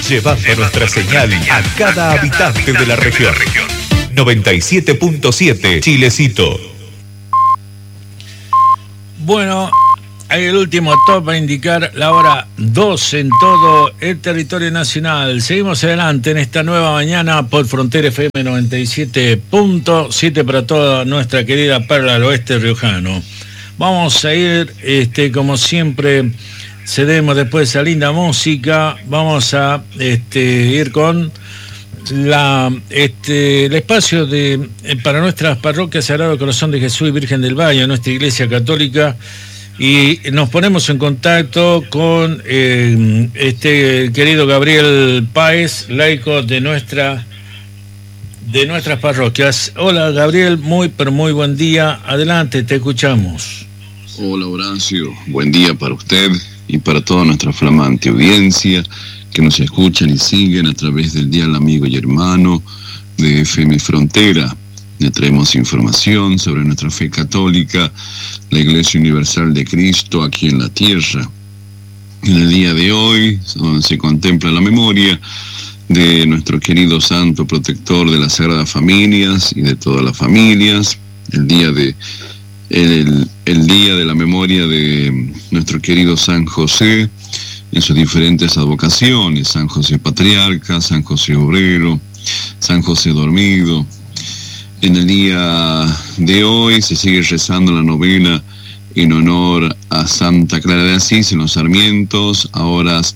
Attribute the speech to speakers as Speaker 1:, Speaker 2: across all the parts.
Speaker 1: llevando nuestra señal a cada habitante de la región. 97.7 Chilecito.
Speaker 2: Bueno, el último top va a indicar la hora 2 en todo el territorio nacional. Seguimos adelante en esta nueva mañana por Frontera FM 97.7 para toda nuestra querida perla del oeste riojano. Vamos a ir, como siempre, cedemos después de esa linda música. Vamos a ir con el espacio para nuestras parroquias Sagrado Corazón de Jesús y Virgen del Valle, nuestra Iglesia Católica, y nos ponemos en contacto con querido Gabriel Páez, laico de nuestras parroquias. Hola Gabriel, muy buen día. Adelante, te escuchamos.
Speaker 3: Hola Horacio, buen día para usted y para toda nuestra flamante audiencia que nos escuchan y siguen a través del Dial Amigo y Hermano de FM Frontera. Le traemos información sobre nuestra fe católica, la Iglesia Universal de Cristo aquí en la tierra. En el día de hoy, donde se contempla la memoria de nuestro querido santo protector de las Sagradas Familias y de todas las familias, el día de la memoria de nuestro querido San José en sus diferentes advocaciones: San José Patriarca, San José Obrero, San José Dormido. En el día de hoy se sigue rezando la novena en honor a Santa Clara de Asís en los Sarmientos, a horas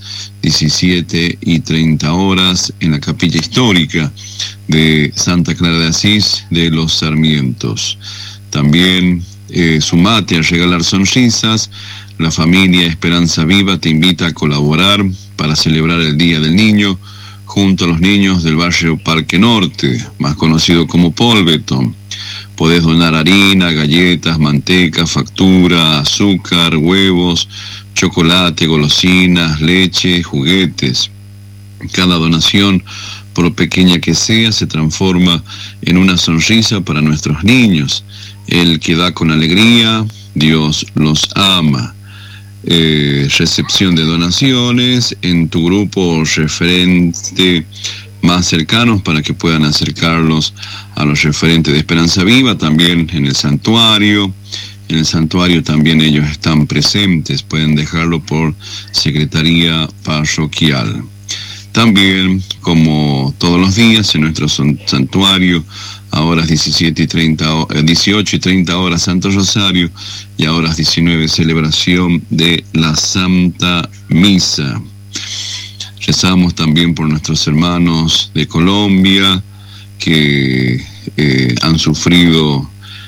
Speaker 3: 17:30 en la capilla histórica de Santa Clara de Asís de los Sarmientos. También sumate a regalar sonrisas. La familia Esperanza Viva te invita a colaborar para celebrar el Día del Niño junto a los niños del barrio Parque Norte, más conocido como Polveton. Podés donar harina, galletas, manteca, factura, azúcar, huevos, chocolate, golosinas, leche, juguetes. Cada donación, por pequeña que sea, se transforma en una sonrisa para nuestros niños. El que da con alegría, Dios los ama. Recepción de donaciones en tu grupo referente más cercanos para que puedan acercarlos a los referentes de Esperanza Viva. También en el santuario también ellos están presentes, pueden dejarlo por secretaría parroquial. También, como todos los días, en nuestro santuario, a horas 18:30 Santo Rosario, y a horas 19 celebración de la Santa Misa. Rezamos también por nuestros hermanos de Colombia que han sufrido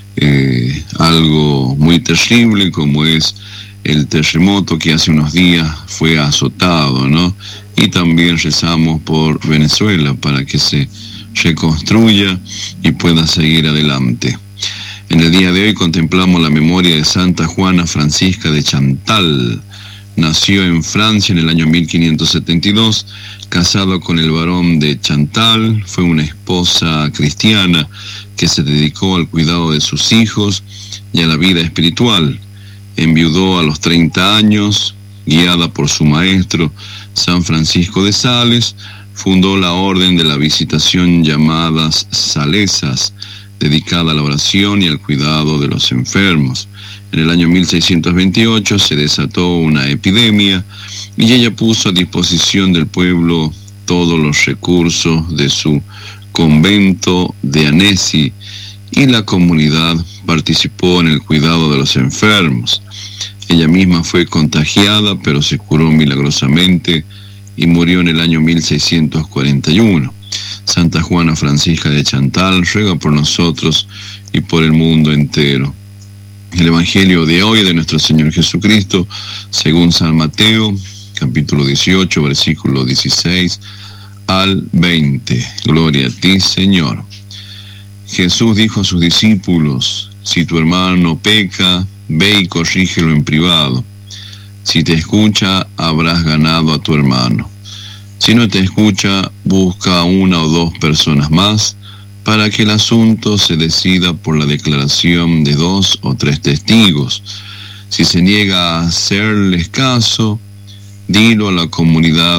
Speaker 3: algo muy terrible, como es el terremoto que hace unos días fue azotado, ¿no? Y también rezamos por Venezuela para que se reconstruya y pueda seguir adelante. En el día de hoy contemplamos la memoria de Santa Juana Francisca de Chantal. Nació en Francia en el año 1572, casado con el barón de Chantal. Fue una esposa cristiana que se dedicó al cuidado de sus hijos y a la vida espiritual. Enviudó a los 30 años, guiada por su maestro San Francisco de Sales. Fundó la orden de la Visitación, llamadas Salesas, dedicada a la oración y al cuidado de los enfermos. En el año 1628 se desató una epidemia y ella puso a disposición del pueblo todos los recursos de su convento de Annecy, y la comunidad participó en el cuidado de los enfermos. Ella misma fue contagiada, pero se curó milagrosamente y murió en el año 1641. Santa Juana Francisca de Chantal ruega por nosotros y por el mundo entero. El Evangelio de hoy de nuestro Señor Jesucristo, según San Mateo, capítulo 18, versículo 16 al 20. Gloria a ti, Señor. Jesús dijo a sus discípulos: si tu hermano peca, ve y corrígelo en privado. Si te escucha, habrás ganado a tu hermano. Si no te escucha, busca a una o dos personas más, para que el asunto se decida por la declaración de 2 o 3 testigos. Si se niega a hacerles caso, dilo a la comunidad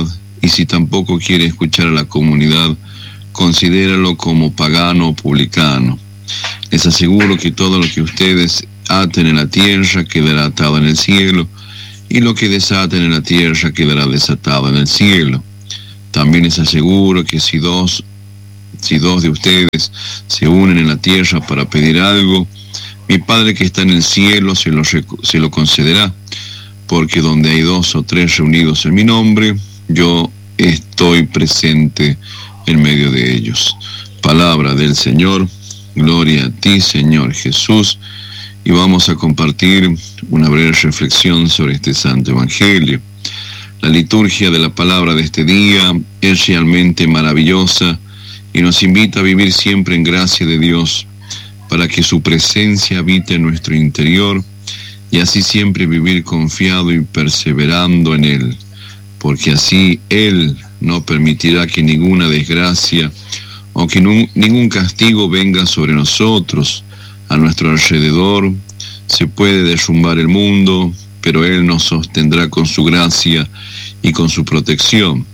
Speaker 3: y si tampoco quiere escuchar a la comunidad, considéralo como pagano o publicano. Les aseguro que todo lo que ustedes aten en la tierra quedará atado en el cielo, y lo que desaten en la tierra quedará desatado en el cielo. También les aseguro que si dos de ustedes se unen en la tierra para pedir algo, mi Padre que está en el cielo se lo concederá, porque donde hay 2 o 3 reunidos en mi nombre, yo estoy presente en medio de ellos. Palabra del Señor, gloria a ti, Señor Jesús. Y vamos a compartir una breve reflexión sobre este santo evangelio. La liturgia de la palabra de este día es realmente maravillosa y nos invita a vivir siempre en gracia de Dios, para que su presencia habite en nuestro interior y así siempre vivir confiado y perseverando en Él, porque así Él no permitirá que ninguna desgracia o que ningún castigo venga sobre nosotros. A nuestro alrededor se puede derrumbar el mundo, pero Él nos sostendrá con su gracia y con su protección.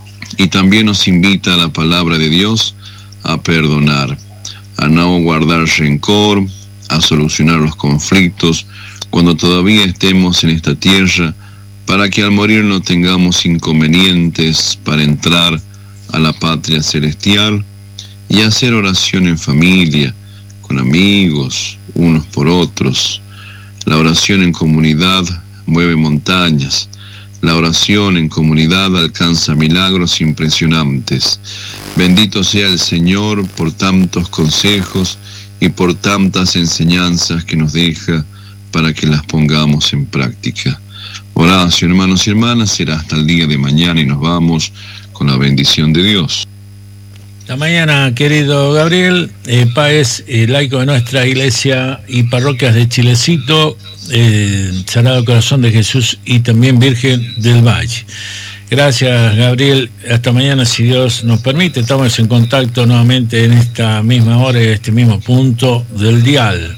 Speaker 3: Y también nos invita a la palabra de Dios a perdonar, a no guardar rencor, a solucionar los conflictos cuando todavía estemos en esta tierra, para que al morir no tengamos inconvenientes para entrar a la patria celestial, y hacer oración en familia, con amigos, unos por otros. La oración en comunidad mueve montañas. La oración en comunidad alcanza milagros impresionantes. Bendito sea el Señor por tantos consejos y por tantas enseñanzas que nos deja para que las pongamos en práctica. Oración, hermanos y hermanas, será hasta el día de mañana y nos vamos con la bendición de Dios.
Speaker 2: La mañana, querido Gabriel Páez, laico de nuestra iglesia y parroquias de Chilecito, Sagrado Corazón de Jesús y también Virgen del Valle. Gracias, Gabriel. Hasta mañana, si Dios nos permite. Estamos en contacto nuevamente en esta misma hora y este mismo punto del dial.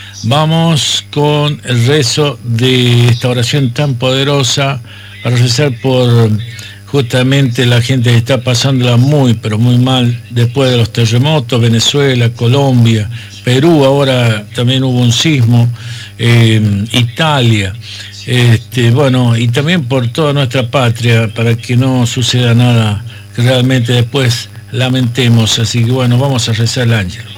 Speaker 2: Vamos con el rezo de esta oración tan poderosa para rezar por justamente la gente que está pasándola muy, pero muy mal después de los terremotos, Venezuela, Colombia, Perú, ahora también hubo un sismo, Italia, bueno, y también por toda nuestra patria, para que no suceda nada que realmente después lamentemos. Así que bueno, vamos a rezar el ángel.